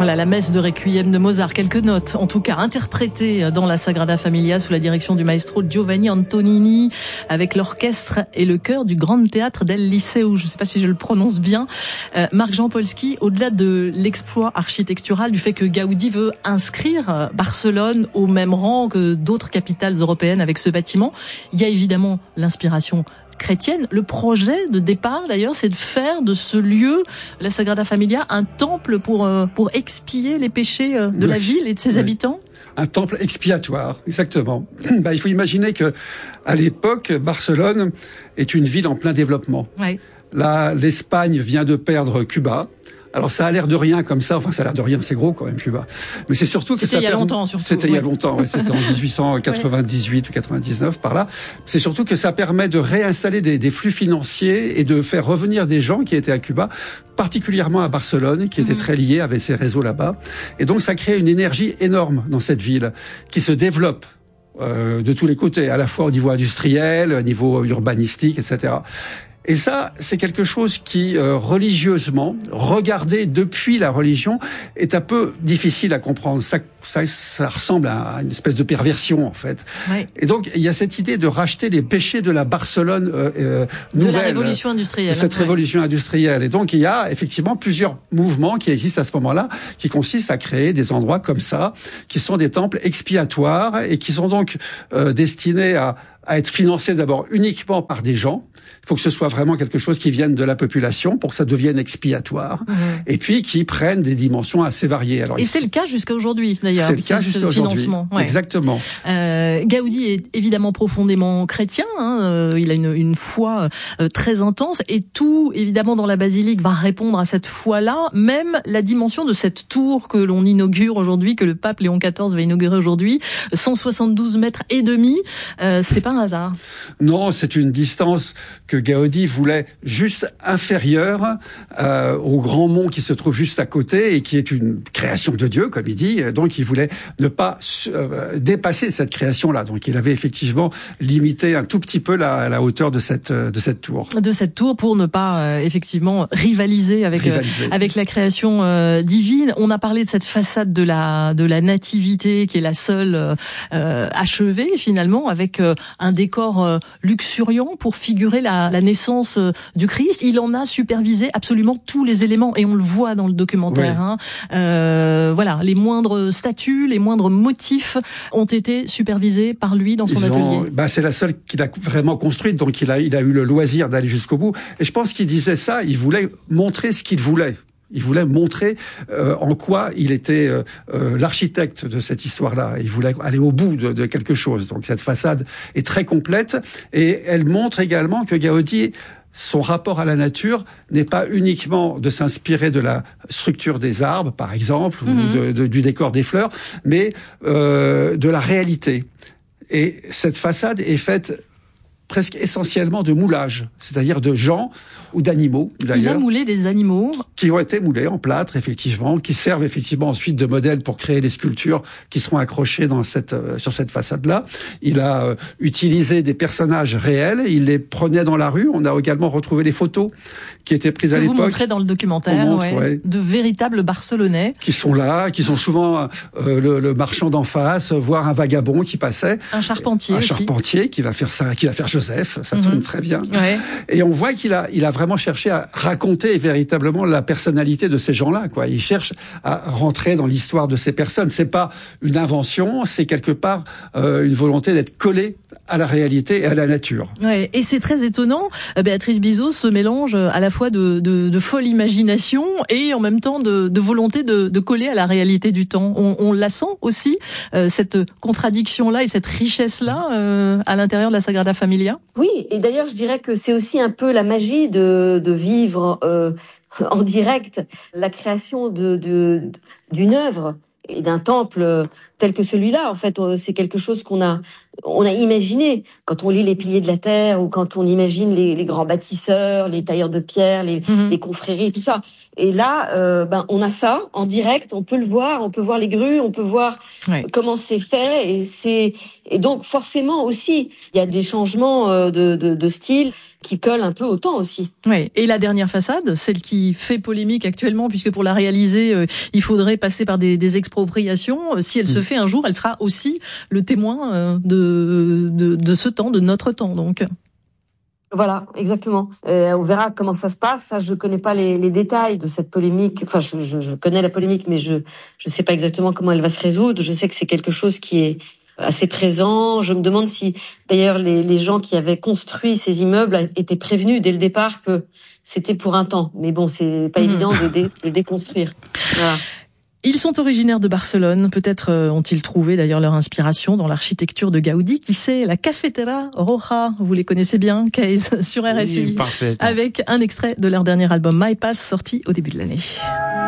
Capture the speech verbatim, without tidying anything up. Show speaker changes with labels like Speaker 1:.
Speaker 1: Voilà, la messe de Requiem de Mozart, quelques notes, en tout cas interprétées dans la Sagrada Familia sous la direction du maestro Giovanni Antonini, avec l'orchestre et le chœur du Grand Théâtre del Liceu, je ne sais pas si je le prononce bien. Euh, Marc-Jean Polski, au-delà de l'exploit architectural, du fait que Gaudi veut inscrire Barcelone au même rang que d'autres capitales européennes avec ce bâtiment, il y a évidemment l'inspiration chrétienne. Le projet de départ, d'ailleurs, c'est de faire de ce lieu, la Sagrada Familia, un temple pour euh, pour expier les péchés de oui. la ville et de ses oui. habitants.
Speaker 2: Un temple expiatoire, exactement. Bah, il faut imaginer que, à l'époque, Barcelone est une ville en plein développement.
Speaker 1: Oui.
Speaker 2: Là, l'Espagne vient de perdre Cuba. Alors ça a l'air de rien comme ça, enfin ça a l'air de rien, c'est gros quand même Cuba. Mais c'est surtout que
Speaker 1: c'était
Speaker 2: ça
Speaker 1: il y a
Speaker 2: permet...
Speaker 1: longtemps surtout.
Speaker 2: C'était
Speaker 1: oui.
Speaker 2: il y a longtemps, ouais, c'était en dix-huit cent quatre-vingt-dix-huit ouais. ou quatre-vingt-dix-neuf par là. C'est surtout que ça permet de réinstaller des, des flux financiers et de faire revenir des gens qui étaient à Cuba, particulièrement à Barcelone, qui étaient mmh. très liés avec ces réseaux là-bas. Et donc ça crée une énergie énorme dans cette ville qui se développe. Euh, de tous les côtés, à la fois au niveau industriel, au niveau urbanistique, et cetera. Et ça, c'est quelque chose qui, euh, religieusement, regardé depuis la religion, est un peu difficile à comprendre. Ça, ça, ça ressemble à une espèce de perversion, en fait.
Speaker 1: Oui.
Speaker 2: Et donc, il y a cette idée de racheter les péchés de la Barcelone euh, euh, nouvelle.
Speaker 1: De la révolution industrielle.
Speaker 2: De cette
Speaker 1: ouais.
Speaker 2: révolution industrielle. Et donc, il y a effectivement plusieurs mouvements qui existent à ce moment-là, qui consistent à créer des endroits comme ça, qui sont des temples expiatoires et qui sont donc euh, destinés à à être financé d'abord uniquement par des gens. Il faut que ce soit vraiment quelque chose qui vienne de la population pour que ça devienne expiatoire. Mmh. Et puis qui prenne des dimensions assez variées. Alors,
Speaker 1: et c'est le cas jusqu'à aujourd'hui, d'ailleurs.
Speaker 2: C'est le cas jusqu'à aujourd'hui.
Speaker 1: Ouais.
Speaker 2: Exactement.
Speaker 1: Euh, Gaudi est évidemment profondément chrétien. Hein, euh, il a une, une foi euh, très intense. Et tout, évidemment, dans la basilique va répondre à cette foi-là. Même la dimension de cette tour que l'on inaugure aujourd'hui, que le pape Léon quatorze va inaugurer aujourd'hui, cent soixante-douze mètres et demi, euh, c'est pas un hasard.
Speaker 2: Non, c'est une distance que Gaudi voulait juste inférieure euh, au grand mont qui se trouve juste à côté et qui est une création de Dieu, comme il dit. Donc, il voulait ne pas euh, dépasser cette création-là. Donc, il avait effectivement limité un tout petit peu la, la hauteur de cette de cette tour.
Speaker 1: De cette tour pour ne pas euh, effectivement rivaliser avec
Speaker 2: rivaliser.
Speaker 1: Euh, avec la création euh, divine. On a parlé de cette façade de la de la nativité qui est la seule euh, achevée finalement avec euh, un décor euh, luxuriant pour figurer la, la naissance euh, du Christ. Il en a supervisé absolument tous les éléments et on le voit dans le documentaire. Oui. Hein. Euh, voilà, les moindres statues, les moindres motifs ont été supervisés par lui dans son
Speaker 2: Ils
Speaker 1: atelier.
Speaker 2: Ont, bah c'est la seule qu'il a vraiment construite, donc il a, il a eu le loisir d'aller jusqu'au bout. Et je pense qu'il disait ça, il voulait montrer ce qu'il voulait. Il voulait montrer euh, en quoi il était euh, euh, l'architecte de cette histoire-là. Il voulait aller au bout de, de quelque chose. Donc cette façade est très complète et elle montre également que Gaudi, son rapport à la nature n'est pas uniquement de s'inspirer de la structure des arbres, par exemple, mmh. ou de, de, du décor des fleurs, mais euh, de la réalité. Et cette façade est faite presque essentiellement de moulage, c'est-à-dire de gens ou d'animaux, d'ailleurs.
Speaker 1: Il a moulé des animaux.
Speaker 2: Qui ont été moulés en plâtre, effectivement, qui servent effectivement ensuite de modèle pour créer les sculptures qui seront accrochées dans cette, euh, sur cette façade-là. Il a euh, utilisé des personnages réels, il les prenait dans la rue. On a également retrouvé les photos qui étaient prises à l'époque.
Speaker 1: Vous montrez dans le documentaire,
Speaker 2: montre,
Speaker 1: ouais,
Speaker 2: ouais,
Speaker 1: de véritables Barcelonais.
Speaker 2: Qui sont là, qui sont souvent euh, le, le marchand d'en face, voire un vagabond qui passait.
Speaker 1: Un charpentier
Speaker 2: Un
Speaker 1: aussi.
Speaker 2: charpentier qui va faire ça, qui va faire Joseph, ça mm-hmm. tourne très bien.
Speaker 1: Ouais.
Speaker 2: Et on voit qu'il a, il a vraiment cherché à raconter véritablement la personnalité de ces gens-là, quoi. Il cherche à rentrer dans l'histoire de ces personnes. C'est pas une invention, c'est quelque part euh, une volonté d'être collé à la réalité et à la nature.
Speaker 1: Ouais, et c'est très étonnant, Béatrice Bizot, ce mélange à la fois de, de, de folle imagination et en même temps de, de volonté de, de coller à la réalité du temps. On, on la sent aussi, euh, cette contradiction-là et cette richesse-là euh, à l'intérieur de la Sagrada Familia.
Speaker 3: Oui, et d'ailleurs je dirais que c'est aussi un peu la magie de, de vivre euh, en direct la création de, de, d'une œuvre et d'un temple tel que celui-là. En fait, c'est quelque chose qu'on a on a imaginé, quand on lit Les Piliers de la Terre ou quand on imagine les, les grands bâtisseurs, les tailleurs de pierre, les, mmh. les confréries, tout ça. Et là, euh, ben, on a ça en direct, on peut le voir, on peut voir les grues, on peut voir ouais. comment c'est fait. Et, c'est, et donc, forcément aussi, il y a des changements de, de, de style qui collent un peu au temps aussi.
Speaker 1: Ouais. Et la dernière façade, celle qui fait polémique actuellement, puisque pour la réaliser, euh, il faudrait passer par des, des expropriations. Si elle mmh. se fait un jour, elle sera aussi le témoin euh, de, de, de ce temps, de notre temps, donc.
Speaker 3: Voilà, exactement. Euh, on verra comment ça se passe. Ça, je connais pas les, les détails de cette polémique. Enfin, je, je, je connais la polémique, mais je je sais pas exactement comment elle va se résoudre. Je sais que c'est quelque chose qui est assez présent. Je me demande si, d'ailleurs, les, les gens qui avaient construit ces immeubles étaient prévenus dès le départ que c'était pour un temps. Mais bon, c'est pas mmh. évident de, dé, de déconstruire. Voilà.
Speaker 1: Ils sont originaires de Barcelone. Peut-être ont-ils trouvé d'ailleurs leur inspiration dans l'architecture de Gaudi. Qui sait, la Cafetera Roja, vous les connaissez bien, Case, sur R F I.
Speaker 4: Oui, parfait.
Speaker 1: Avec un extrait de leur dernier album My Pass, sorti au début de l'année.